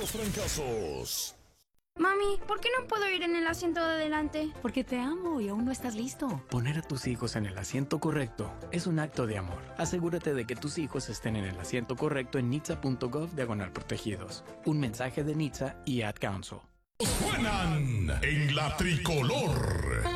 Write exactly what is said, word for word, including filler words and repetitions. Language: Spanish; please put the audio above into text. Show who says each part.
Speaker 1: los trancazos.
Speaker 2: Mami, ¿por qué no puedo ir en el asiento de adelante?
Speaker 3: Porque te amo y aún no estás listo. Poner a tus hijos en el asiento correcto es un acto de amor. Asegúrate de que tus hijos estén en el asiento correcto en nitsa punto gov diagonal protegidos. Un mensaje de Nitsa y Ad Council.
Speaker 1: Suenan en la tricolor.